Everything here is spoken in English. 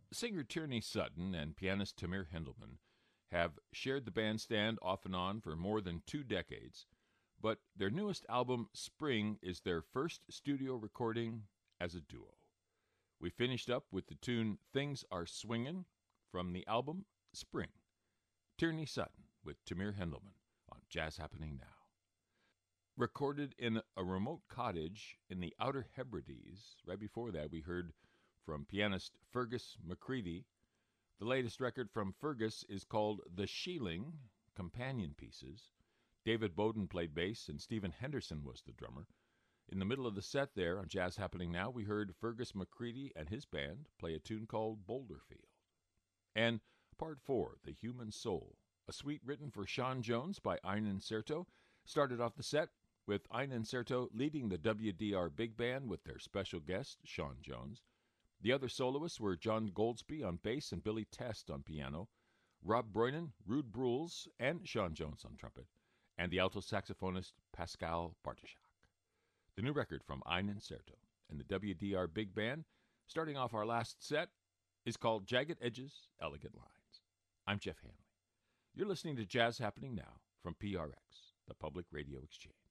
Singer Tierney Sutton and pianist Tamir Hendelman have shared the bandstand off and on for more than 2 decades, but their newest album, Spring, is their first studio recording as a duo. We finished up with the tune Things Are Swingin' from the album Spring. Tierney Sutton with Tamir Hendelman on Jazz Happening Now. Recorded in a remote cottage in the Outer Hebrides, right before that we heard from pianist Fergus McCready. The latest record from Fergus is called The Sheeling, Companion Pieces. David Bowden played bass and Stephen Henderson was the drummer. In the middle of the set there on Jazz Happening Now, we heard Fergus McCready and his band play a tune called Boulderfield. And Part 4, The Human Soul, a suite written for Sean Jones by Einan Serto, started off the set with Einan Serto leading the WDR Big Band with their special guest, Sean Jones. The other soloists were John Goldsby on bass and Billy Test on piano, Rob Broynan, Rude Brules, and Sean Jones on trumpet, and the alto saxophonist Pascal Bartoshak. The new record from Einan Serto and the WDR Big Band, starting off our last set, is called Jagged Edges, Elegant Lines. I'm Jeff Hanley. You're listening to Jazz Happening Now from PRX, the Public Radio Exchange.